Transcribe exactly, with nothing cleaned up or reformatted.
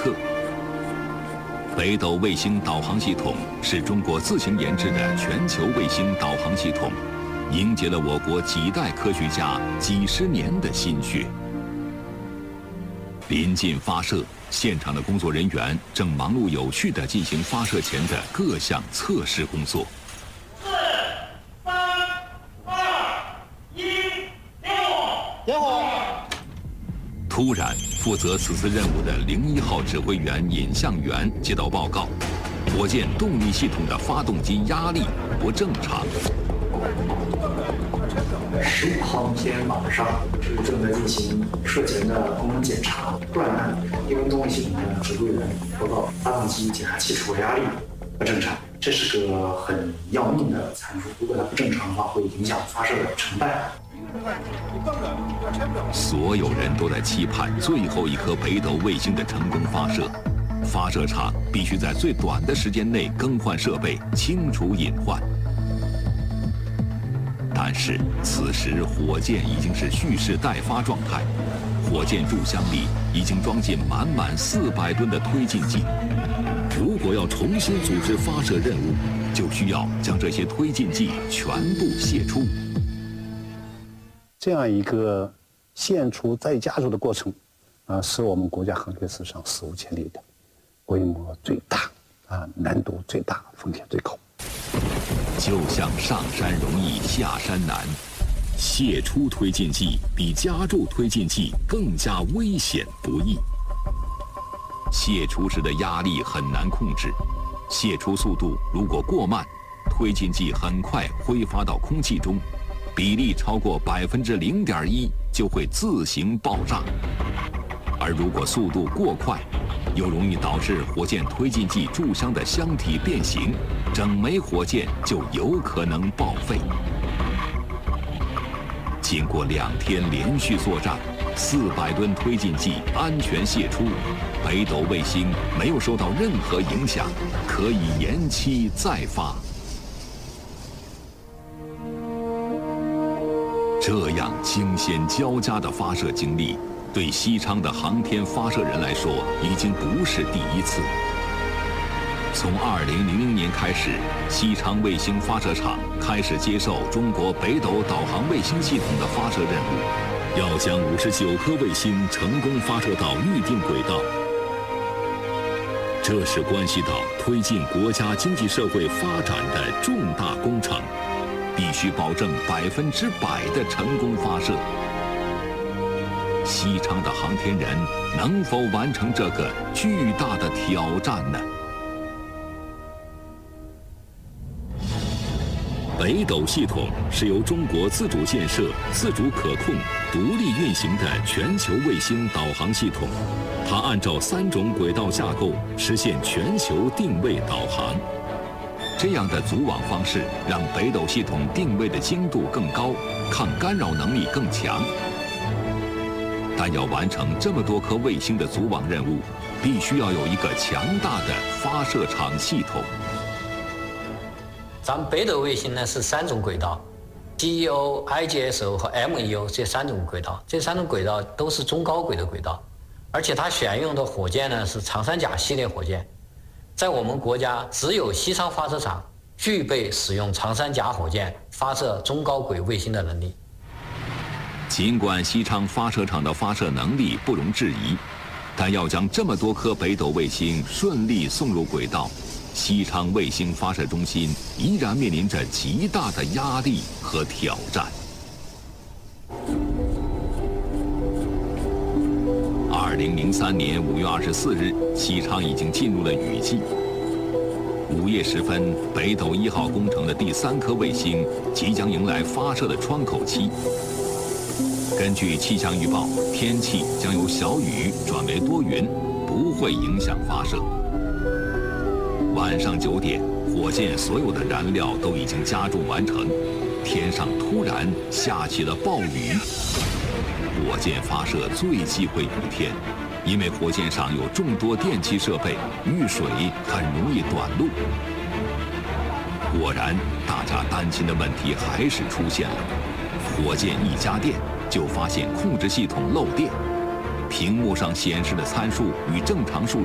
测。北斗卫星导航系统是中国自行研制的全球卫星导航系统，凝结了我国几代科学家几十年的心血。临近发射，现场的工作人员正忙碌有序地进行发射前的各项测试工作。 四、三、二、一，点火！点火！ 突然，负责此次任务的零一号指挥员尹向元接到报告，火箭动力系统的发动机压力不正常。 十五号那天晚上是正在进行射前的功能检查，突然呢，因为动力系统的指挥员报告发动机检查器出火压力不正常，这是个很要命的参数，如果它不正常的话，会影响发射的成败。 所有人都在期盼最后一颗北斗卫星的成功发射，发射场必须在最短的时间内更换设备，清除隐患。但是此时火箭已经是蓄势待发状态，火箭柱箱里已经装进满满四百吨的推进剂。如果要重新组织发射任务，就需要将这些推进剂全部泄出。 这样一个献出再加注的过程，啊，是我们国家航天史上史无前例的，规模最大，啊，难度最大，风险最高。 就像上山容易下山难，泄出推进剂比加注推进剂更加危险不易。泄出时的压力很难控制，泄出速度如果过慢，推进剂很快挥发到空气中，比例超过百分之零点一就会自行爆炸。而如果速度过快，又容易导致火箭推进剂柱箱的箱体变形，整枚火箭就有可能报废。经过两天连续作战，四百吨推进剂安全泄出，北斗卫星没有受到任何影响，可以延期再发。这样惊险交加的发射经历，对西昌的航天发射人来说，已经不是第一次。从二零零零年开始，西昌卫星发射场开始接受中国北斗导航卫星系统的发射任务，要将五十九颗卫星成功发射到预定轨道。这是关系到推进国家经济社会发展的重大工程，必须保证百分之百的成功发射。西昌的航天人能否完成这个巨大的挑战呢？北斗系统是由中国自主建设、自主可控、独立运行的全球卫星导航系统，它按照三种轨道架构实现全球定位导航。这样的组网方式让北斗系统定位的精度更高，抗干扰能力更强。但要完成这么多颗卫星的组网任务，必须要有一个强大的发射场系统。 咱们北斗卫星呢是三种轨道 ，G E O、I G S O 和 M E O 这三种轨道，这三种轨道都是中高轨的轨道，而且它选用的火箭呢是长三甲系列火箭，在我们国家只有西昌发射场具备使用长三甲火箭发射中高轨卫星的能力。 尽管西昌发射场的发射能力不容置疑，但要将这么多颗北斗卫星顺利送入轨道，西昌卫星发射中心依然面临着极大的压力和挑战。二零零三年五月二十四日，西昌已经进入了雨季。午夜时分，北斗一号工程的第三颗卫星即将迎来发射的窗口期。根据气象预报，天气将由小雨转为多云，不会影响发射。晚上九点，火箭所有的燃料都已经加注完成，天上突然下起了暴雨。火箭发射最忌讳雨天，因为火箭上有众多电气设备，遇水很容易短路。果然，大家担心的问题还是出现了。火箭一加电，就发现控制系统漏电，屏幕上显示的参数与正常数